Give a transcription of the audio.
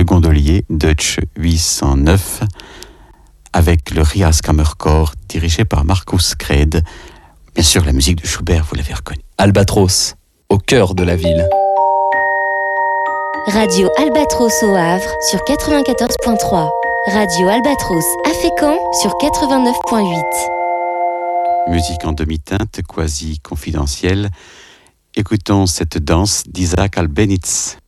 gondolier Deutsche 809 avec le Rias Kammerchor dirigé par Markus Kred. Bien sûr, la musique de Schubert, vous l'avez reconnue. Albatros, au cœur de la ville. Radio Albatros au Havre sur 94.3. Radio Albatros à Fécamp sur 89.8. Musique en demi-teinte, quasi confidentielle. Écoutons cette danse d'Isaac Albéniz.